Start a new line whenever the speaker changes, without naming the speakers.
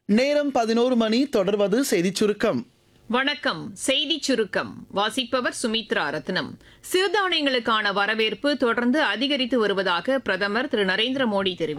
நேரம் 11 மணி. தொடர்வது செய்திச் சுருக்கம்.
வணக்கம். செய்திச் சுருக்கம் வாசிப்பவர் சுமித்ரா ரத்னம். சிறுதானியங்களுக்கான வரவேற்பு தொடர்ந்து அதிகரித்து வருவதாக பிரதமர் திரு நரேந்திர மோடி தெரிவித்தார்.